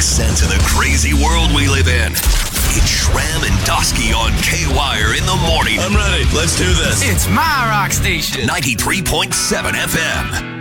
sense of the crazy world we live in. It's Shram and Dosky on K-Wire in the morning. I'm ready. Let's do this. It's my rock station. 93.7 FM.